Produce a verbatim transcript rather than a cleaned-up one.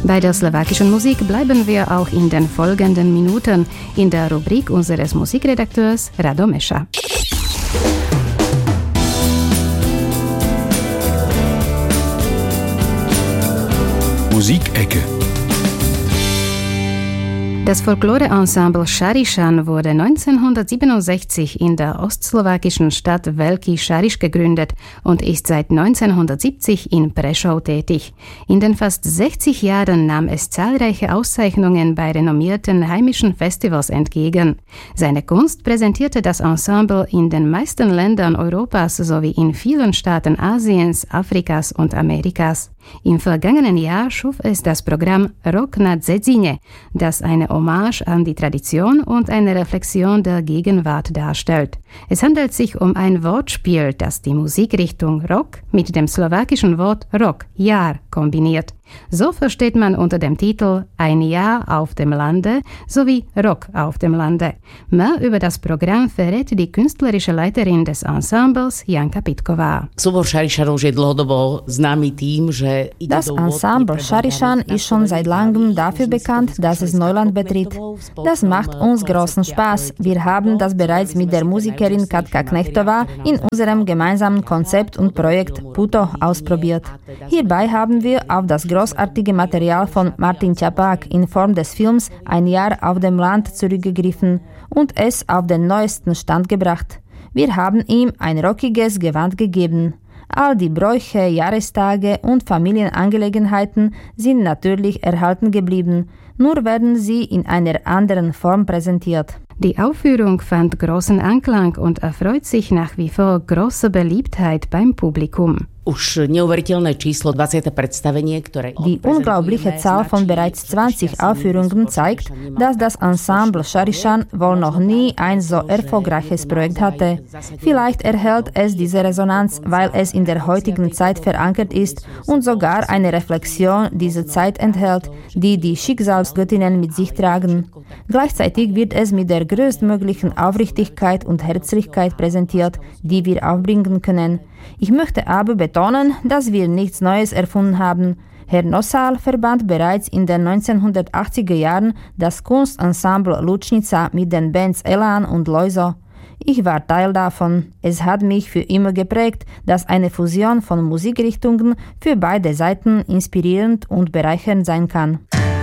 Bei der slowakischen Musik bleiben wir auch in den folgenden Minuten in der Rubrik unseres Musikredakteurs Radomescha. Musikecke. Das Folklore-Ensemble Šarišan wurde neunzehnhundertsiebenundsechzig in der ostslowakischen Stadt Veľký Šariš gegründet und ist seit neunzehnhundertsiebzig in Prešov tätig. In den fast sechzig Jahren nahm es zahlreiche Auszeichnungen bei renommierten heimischen Festivals entgegen. Seine Kunst präsentierte das Ensemble in den meisten Ländern Europas sowie in vielen Staaten Asiens, Afrikas und Amerikas. Im vergangenen Jahr schuf es das Programm Rock na Dzedzine, das eine Hommage an die Tradition und eine Reflexion der Gegenwart darstellt. Es handelt sich um ein Wortspiel, das die Musikrichtung Rock mit dem slowakischen Wort Rok, Jahr, kombiniert. So versteht man unter dem Titel Ein Jahr auf dem Lande sowie Rock auf dem Lande. Mehr über das Programm verrät die künstlerische Leiterin des Ensembles Janka Pitková. Das Ensemble Šarišan ist schon seit langem dafür bekannt, dass es Neuland betritt. Das macht uns großen Spaß. Wir haben das bereits mit der Musikerin Katka Knechtová in unserem gemeinsamen Konzept und Projekt Puto ausprobiert. Hierbei haben wir auf das großartige Material von Martin Čapák in Form des Films Ein Jahr auf dem Land zurückgegriffen und es auf den neuesten Stand gebracht. Wir haben ihm ein rockiges Gewand gegeben. All die Bräuche, Jahrestage und Familienangelegenheiten sind natürlich erhalten geblieben, nur werden sie in einer anderen Form präsentiert. Die Aufführung fand großen Anklang und erfreut sich nach wie vor großer Beliebtheit beim Publikum. Die unglaubliche Zahl von bereits zwanzig Aufführungen zeigt, dass das Ensemble Šarišan wohl noch nie ein so erfolgreiches Projekt hatte. Vielleicht erhält es diese Resonanz, weil es in der heutigen Zeit verankert ist und sogar eine Reflexion dieser Zeit enthält, die die Schicksalsgöttinnen mit sich tragen. Gleichzeitig wird es mit der größtmöglichen Aufrichtigkeit und Herzlichkeit präsentiert, die wir aufbringen können. Ich möchte aber betonen, dass wir nichts Neues erfunden haben. Herr Nosal verband bereits in den neunzehnhundertachtziger Jahren das Kunstensemble Lučnica mit den Bands Elan und Loiso. Ich war Teil davon. Es hat mich für immer geprägt, dass eine Fusion von Musikrichtungen für beide Seiten inspirierend und bereichernd sein kann.